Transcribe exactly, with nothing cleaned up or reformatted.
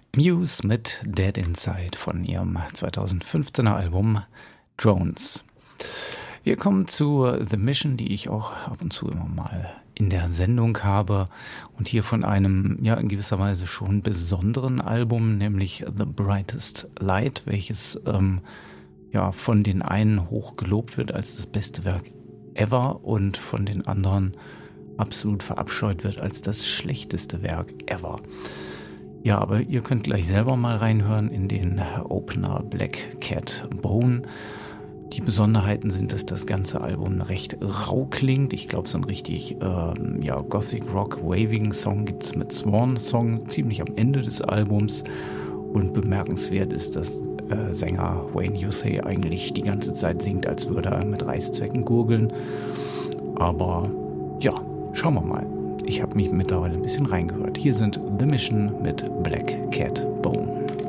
Muse mit Dead Inside von ihrem zweitausendfünfzehner Album Drones. Wir kommen zu The Mission, die ich auch ab und zu immer mal in der Sendung habe und hier von einem, ja, in gewisser Weise schon besonderen Album, nämlich The Brightest Light, welches ähm, ja von den einen hoch gelobt wird als das beste Werk ever und von den anderen absolut verabscheut wird als das schlechteste Werk ever. Ja, aber ihr könnt gleich selber mal reinhören in den Opener Black Cat Bone. Die Besonderheiten sind, dass das ganze Album recht rau klingt. Ich glaube, so ein richtig ähm, ja, Gothic Rock Waving Song gibt's mit Swan Song ziemlich am Ende des Albums. Und bemerkenswert ist, dass äh, Sänger Wayne Yuthey eigentlich die ganze Zeit singt, als würde er mit Reißzwecken gurgeln. Aber ja, schauen wir mal. Ich habe mich mittlerweile ein bisschen reingehört. Hier sind The Mission mit Black Cat